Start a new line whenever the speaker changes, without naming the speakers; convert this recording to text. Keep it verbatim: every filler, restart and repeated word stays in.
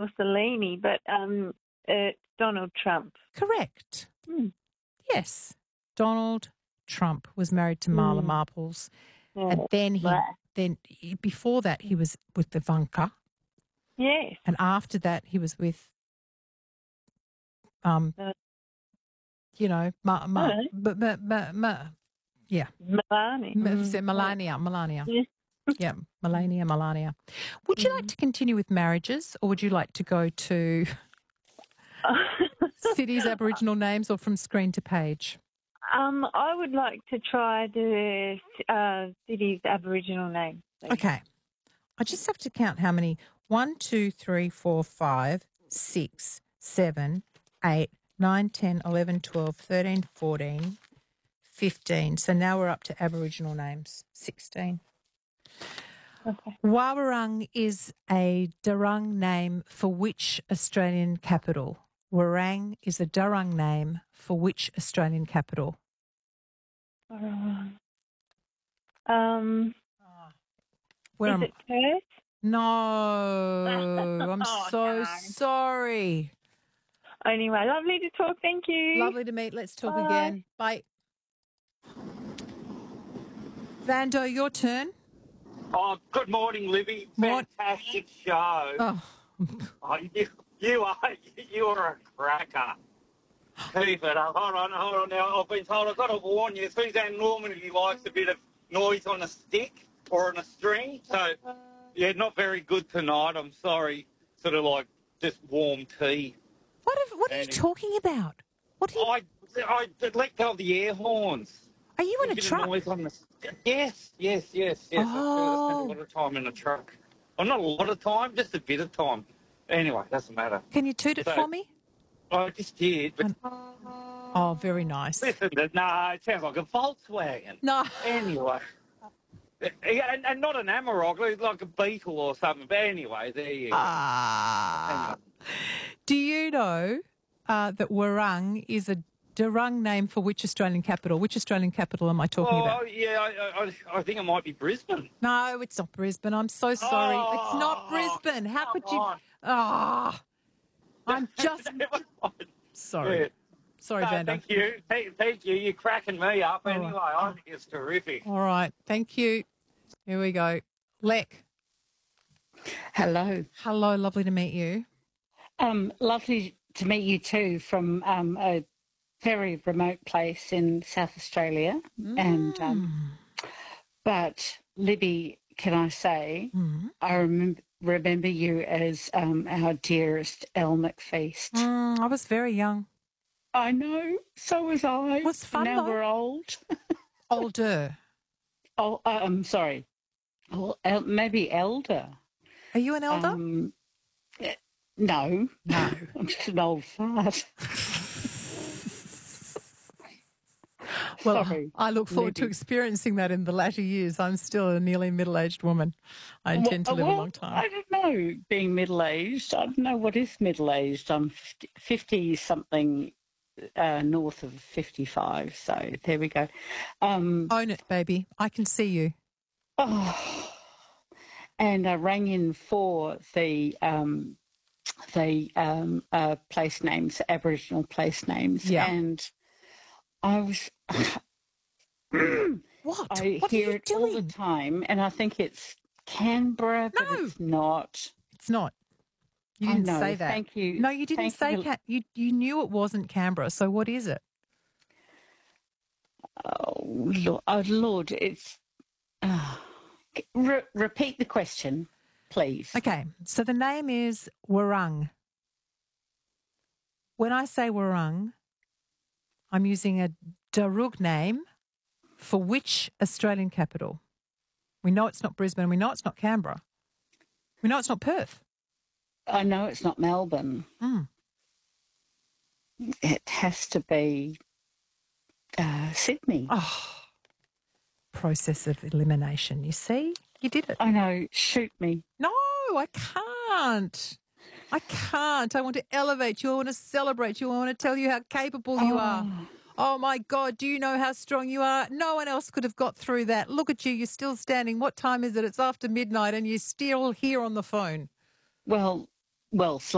Mussolini, but um, it's Donald Trump.
Correct.
Hmm.
Yes. Donald Trump was married to Marla
Mm.
Marples.
Yeah.
And then he,
Right.
then he- before that, he was with Ivanka.
Yes.
And after that, he was with, um,
Uh,
you know, ma, ma,
Hello.
ma, ma, ma, ma, yeah,
Melania.
Ma-
Mm.
so Melania, Melania.
Yeah.
Yeah, Melania, Melania. Would you like to continue with marriages, or would you like to go to cities, Aboriginal names, or from screen to page?
um, I would like to try the uh, city's Aboriginal name. please.
Okay. I just have to count how many. One, two, three, four, five, six, seven, eight, nine, ten, eleven, twelve, thirteen, fourteen, fifteen. So now we're up to Aboriginal names. sixteen.
Okay.
Wawarung is a Darung name for which Australian capital? Warang is a Darung name for which Australian capital?
Uh, um,
Where
is
am-
it Perth?
No, I'm
Oh,
so
no.
sorry.
Anyway, lovely to talk. Thank you.
Lovely to meet. Let's talk
Bye.
again. Bye. Vando, your turn.
Oh, good morning, Libby.
Mor-
Fantastic show.
Oh,
Oh, you, you are you are a cracker. Keep it up. Hold on, hold on. Now I've been told I've got to warn you. Suzanne Normandy likes a bit of noise on a stick or on a string. So yeah, not very good tonight. I'm sorry. Sort of like just warm tea.
what, have, what are you
Anyway.
talking about? What are you,
I I let go of the air horns.
are you in a
bit of
truck?
noise on the, yes, yes, yes, yes. I spend
Oh.
a lot of time in a truck. Well, not a lot of time, just a bit of time. Anyway, doesn't matter.
Can you toot it
So-
for me?
I just did, but
Oh, very nice.
listen, no, it sounds like a Volkswagen.
No.
Anyway. Yeah, and, and not an Amarok, like a Beetle or something. But anyway, there you go.
Ah.
Anyway.
Do you know uh, that Warung is a Darung name for which Australian capital? Which Australian capital am I talking
Oh,
about?
yeah, I, I, I think it might be Brisbane.
No, it's not Brisbane. I'm so sorry. it's not
Oh,
Brisbane. How could you?
on.
Ah. I'm just
Yeah.
sorry. Sorry,
No,
Vanda.
thank you. Thank, thank you. You're cracking me up.
All right.
Anyway, I think it's terrific.
All right. Thank you. Here we go. Lek.
Hello.
Hello. Lovely to meet you.
Um, lovely to meet you too from um, a very remote place in South Australia. And um, but Libby, can I say,
Mm.
I remember remember you as um, our dearest Elle McFeast.
Mm, I was very young.
I know, so was I.
Was fun,
Now
though.
we're old.
Older.
Oh, uh, I'm sorry. Oh, el- maybe elder.
Are you an elder?
Um, eh, no,
No.
I'm just an old fart.
Well,
Sorry,
I look forward to
Libby.
experiencing that in the latter years. I'm still a nearly middle-aged woman. I intend to
Well,
live
well,
a long time.
I don't know, being middle aged. I don't know what is middle aged. I'm fifty something, uh, north of fifty-five. So there we go. Um,
Own it, baby. I can see you.
oh, and I rang in for the um, the um, uh, place names, Aboriginal place names,
Yeah.
and I was.
What?
I
what
hear
are you
it all the
doing?
time, and I think it's Canberra, but
No.
it's not.
It's not. You
I
didn't
know,
say that.
thank you.
No, you didn't
Thank
say
you.
Ca- you. You knew it wasn't Canberra. So what is it?
Oh, Lord, oh, Lord it's. Uh, re- repeat the question, please.
Okay. So the name is Warung. When I say Warung, I'm using a Darug name for which Australian capital? We know it's not Brisbane. We know it's not Canberra. We know it's not Perth.
I know it's not Melbourne.
Mm.
It has to be uh, Sydney.
Oh, process of elimination. You see? You did it.
I know. Shoot me.
No, I can't. I can't. I want to elevate you. I want to celebrate you. I want to tell you how capable you are. Oh, my God. Do you know how strong you are? No one else could have got through that. Look at you. You're still standing. What time is it? It's after midnight and you're still here on the phone.
Well, well,